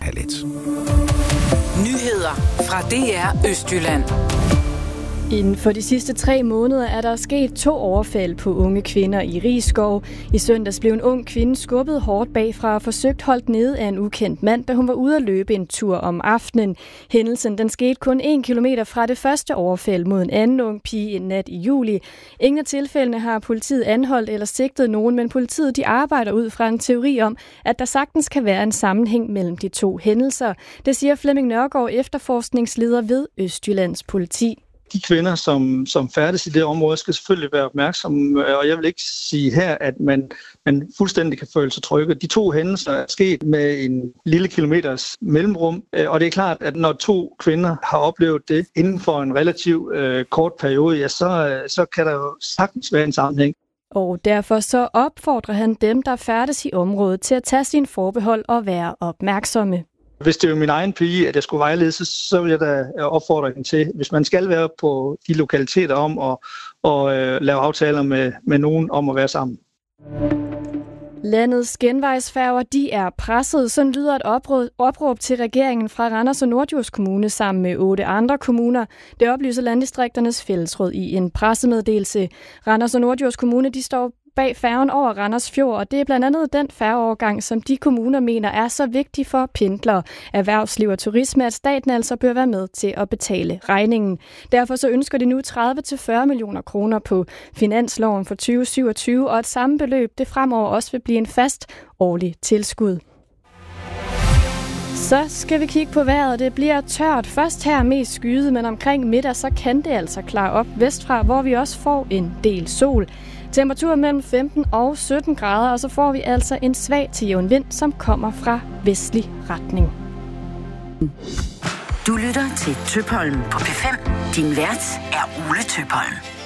palet. Nyheder fra DR Østjylland. Inden for de sidste 3 måneder er der sket 2 overfald på unge kvinder i Risskov. I søndags blev en ung kvinde skubbet hårdt bagfra og forsøgt holdt nede af en ukendt mand, da hun var ude at løbe en tur om aftenen. Hændelsen den skete kun 1 kilometer fra det første overfald mod en anden ung pige en nat i juli. Ingen af tilfældene har politiet anholdt eller sigtet nogen, men politiet de arbejder ud fra en teori om, at der sagtens kan være en sammenhæng mellem de 2 hændelser. Det siger Flemming Nørgaard, efterforskningsleder ved Østjyllands politi. De kvinder, som færdes i det område, skal selvfølgelig være opmærksomme, og jeg vil ikke sige her, at man fuldstændig kan føle sig trygge. De 2 hændelser er sket med en lille kilometers mellemrum, og det er klart, at når 2 kvinder har oplevet det inden for en relativt kort periode, ja, så kan der jo sagtens være en sammenhæng. Og derfor så opfordrer han dem, der færdes i området, til at tage sine forbehold og være opmærksomme. Hvis det er min egen pige, at jeg skulle vejlede, så vil jeg da opfordre hende til, hvis man skal være på de lokaliteter om at lave aftaler med nogen om at være sammen. Landets genvejsfærger, de er presset. Sådan lyder et opråb til regeringen fra Randers og Norddjurs Kommune sammen med 8 andre kommuner. Det oplyser Landdistrikternes Fællesråd i en pressemeddelelse. Randers og Norddjurs Kommune, de står bag færgen over Randers Fjord, og det er blandt andet den færgeovergang, som de kommuner mener er så vigtig for pendlere, erhvervsliv og turisme, at staten altså bør være med til at betale regningen. Derfor så ønsker de nu 30-40 millioner kroner på finansloven for 2027, og et samme beløb det fremover også vil blive en fast årlig tilskud. Så skal vi kigge på vejret. Det bliver tørt. Først her mest skyet, men omkring middag så kan det altså klare op vestfra, hvor vi også får en del sol. Temperatur mellem 15 og 17 grader, og så får vi altså en svag til jævn vind, som kommer fra vestlig retning. Du lytter til Tøpholm på P5. Din vært er Ole Tøpholm.